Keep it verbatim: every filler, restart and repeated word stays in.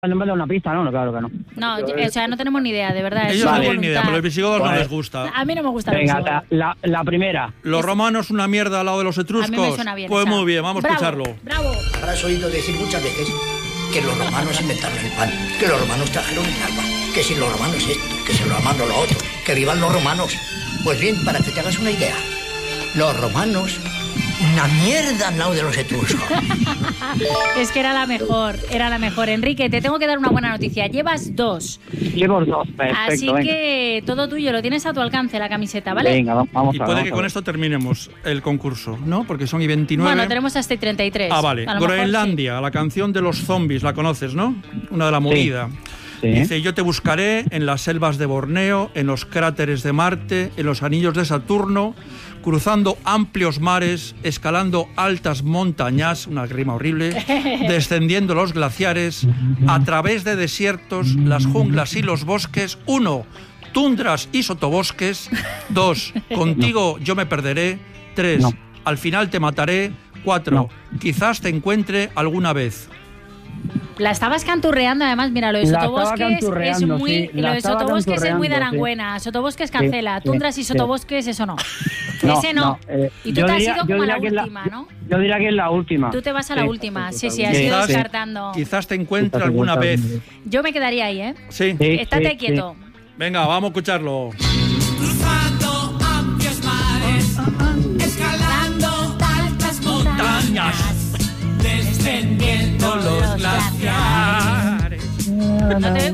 No me da una pista, ¿no? Claro que no. No, o sea, no tenemos ni idea, de verdad. Ellos no tienen ni idea, pero los visigodos Vale. no les gusta. A mí no me gusta. Venga, la, la, la primera. Los romanos una mierda al lado de los etruscos. A mí me suena bien Pues esa. muy bien, vamos Bravo, a escucharlo. Bravo. Habrás oído decir muchas veces que los romanos inventaron el pan, que los romanos trajeron el agua, que si los romanos esto, que si los romanos lo otro, que vivan los romanos. Pues bien, para que te hagas una idea, los romanos, una mierda al lado de los etruscos. Es que era la mejor, era la mejor. Enrique, te tengo que dar una buena noticia. Llevas dos. Llevo dos, perfecto. Así venga. que todo tuyo, lo tienes a tu alcance, la camiseta, ¿vale? Venga, va- vamos Y a ver. puede vamos que a con ver. esto terminemos el concurso, ¿no? Porque son y veintinueve. Bueno, tenemos hasta treinta y tres. Ah, vale. A lo mejor Groenlandia, la canción de los zombies, la conoces, ¿no? Una de la movida. Sí. Dice, yo te buscaré en las selvas de Borneo, en los cráteres de Marte, en los anillos de Saturno, cruzando amplios mares, escalando altas montañas, una rima horrible, descendiendo los glaciares, a través de desiertos, las junglas y los bosques. Uno, tundras y sotobosques. Dos, contigo yo me perderé. Tres, No. al final te mataré. Cuatro, quizás te encuentre alguna vez. La estabas canturreando, además, mira, lo de La estaba sotobosques es canturreando, muy, sí, lo la de estaba sotobosques es muy de canturreando, Aranguena. Sotobosques cancela, Sí, tundras sí, y sí. sotobosques, eso no. No, Ese no. no, eh, y tú yo te has diría- ido yo como a la diría que es la- última, ¿no? Yo diría que es la última. Tú te vas a la Sí, última. Sí, sí, sí, has ido Quizás- descartando. Quizás te encuentre Quizás te alguna encuentre vez. alguna Yo me quedaría ahí, ¿eh? Sí. Sí, Estate sí, quieto. Venga, vamos a escucharlo. Cruzando amplios mares, escalando altas montañas, descendiendo los glaciares. No te,